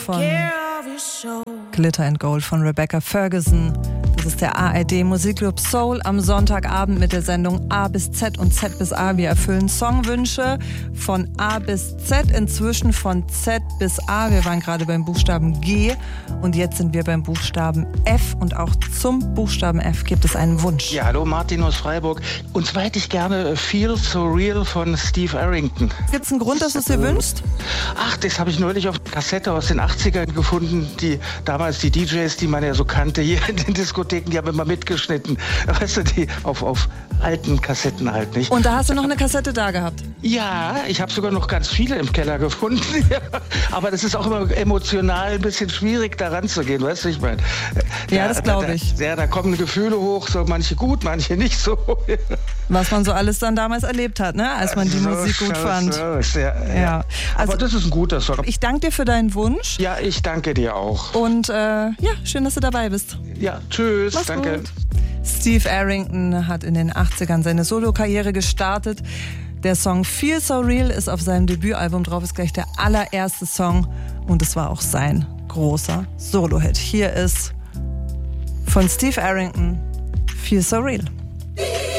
von Glitter and Gold von Rebecca Ferguson. Das ist der ARD Musikclub Soul am Sonntagabend mit der Sendung A bis Z und Z bis A. Wir erfüllen Songwünsche von A bis Z, inzwischen von Z bis A. Wir waren gerade beim Buchstaben G und jetzt sind wir beim Buchstaben F und auch zum Buchstaben F gibt es einen Wunsch. Ja, hallo, Martin aus Freiburg. Und zwar hätte ich gerne Feel So Real von Steve Arrington. Gibt es einen Grund, dass du es dir wünschst? Ach, das habe ich neulich auf Kassette aus den 80ern gefunden. Damals die DJs, die man ja so kannte, hier in den Diskotheken, die haben immer mitgeschnitten. Weißt du, die auf alten Kassetten halt, nicht? Und da hast du noch eine Kassette da gehabt? Ja, ich habe sogar noch ganz viele im Keller gefunden. Aber das ist auch immer emotional ein bisschen schwierig, da ranzugehen, weißt du, ich meine. Ja, das glaube ich. Ja, da kommen Gefühle hoch, so manche gut, manche nicht so. Was man so alles dann damals erlebt hat, ne? Als man die Musik gut fand. Ja. Also, aber das ist ein guter Song. Ich danke dir für deinen Wunsch. Ja, ich danke dir auch. Und ja, schön, dass du dabei bist. Ja, tschüss. Mach's danke. Gut. Steve Arrington hat in den 80ern seine Solokarriere gestartet. Der Song Feel So Real ist auf seinem Debütalbum drauf, ist gleich der allererste Song und es war auch sein großer Solo-Hit. Hier ist von Steve Arrington Feel So Real.